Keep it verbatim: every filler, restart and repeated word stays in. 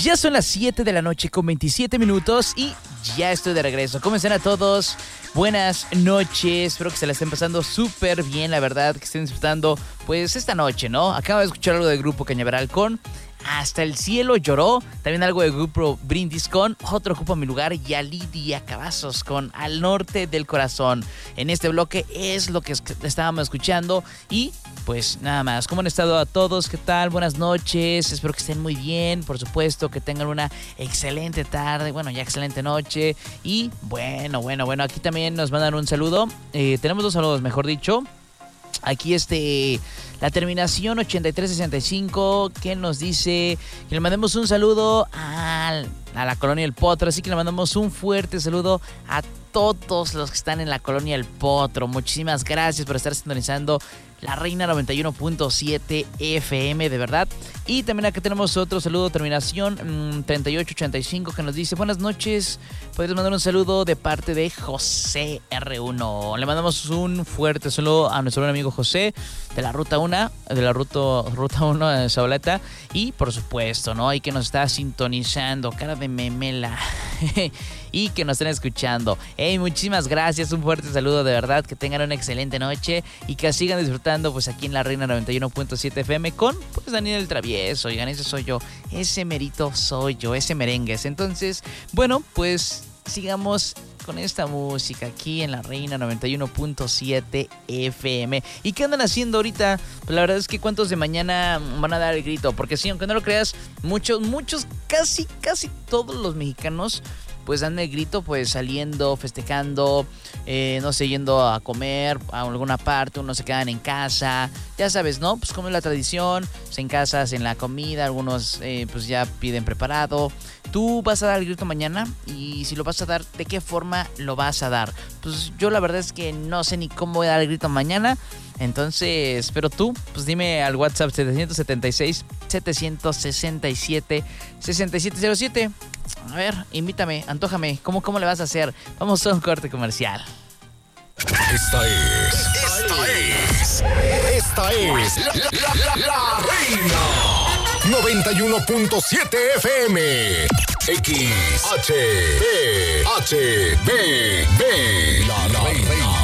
Ya son las siete de la noche con veintisiete minutos y ya estoy de regreso. ¿Cómo están a todos? Buenas noches, espero que se la estén pasando súper bien, la verdad, que estén disfrutando pues esta noche, ¿no? Acabo de escuchar algo del grupo Cañaveral con Hasta el cielo lloró, también algo del grupo Brindis con Otro ocupa mi lugar y a Lidia Cavazos con Al norte del corazón. En este bloque es lo que estábamos escuchando y pues nada más. ¿Cómo han estado a todos? ¿Qué tal? Buenas noches, espero que estén muy bien, por supuesto, que tengan una excelente tarde, bueno, ya excelente noche y bueno, bueno, bueno, aquí también nos mandan un saludo, eh, tenemos dos saludos, mejor dicho. Aquí este, la terminación ochenta y tres sesenta y cinco que nos dice que le mandemos un saludo a, a la colonia El Potro. Así que le mandamos un fuerte saludo a todos los que están en la colonia El Potro. Muchísimas gracias por estar sintonizando La Reina noventa y uno punto siete F M, de verdad. Y también acá tenemos otro saludo, terminación mmm, treinta y ocho ochenta y cinco, que nos dice: buenas noches, puedes mandar un saludo de parte de José R uno. Le mandamos un fuerte saludo a nuestro buen amigo José de la Ruta uno, de la Ruta, Ruta uno de Zabaleta. Y por supuesto, ¿no? Y que nos está sintonizando, cara de memela. Y que nos estén escuchando. Hey, muchísimas gracias, un fuerte saludo, de verdad, que tengan una excelente noche y que sigan disfrutando pues aquí en La Reina noventa y uno punto siete F M con pues Daniel el Travieso. Oigan, ese soy yo, ese merito soy yo, ese merengues. Entonces, bueno, pues sigamos con esta música aquí en La Reina noventa y uno punto siete F M. ¿Y qué andan haciendo ahorita? Pues la verdad es que cuántos de mañana van a dar el grito, porque sí, aunque no lo creas, muchos, muchos, casi, casi todos los mexicanos pues dan el grito, pues saliendo, festejando, eh, no sé, yendo a comer a alguna parte, unos se quedan en casa, ya sabes, ¿no? Pues como es la tradición, pues en casas, en la comida, algunos eh, pues ya piden preparado. Tú vas a dar el grito mañana y si lo vas a dar, ¿de qué forma lo vas a dar? Pues yo la verdad es que no sé ni cómo voy a dar el grito mañana. Entonces, pero tú, pues dime al WhatsApp setecientos setenta y seis, setecientos sesenta y siete, sesenta y siete cero siete. A ver, invítame, antójame, ¿cómo, cómo le vas a hacer? Vamos a un corte comercial. Esta es, esta es, esta es la, la, la, la Reina noventa y uno punto siete F M. X H B H B B La, la Reina